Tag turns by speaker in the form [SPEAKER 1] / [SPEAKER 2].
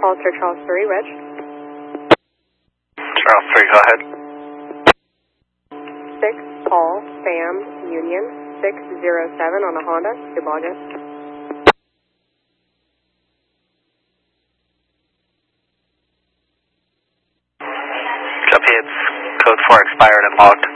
[SPEAKER 1] Foster Charles 3, Reg.
[SPEAKER 2] Charles 3, go ahead.
[SPEAKER 1] 6 Paul Sam Union 607 on a Honda, good login.
[SPEAKER 2] Copy, it's code 4 expired and logged.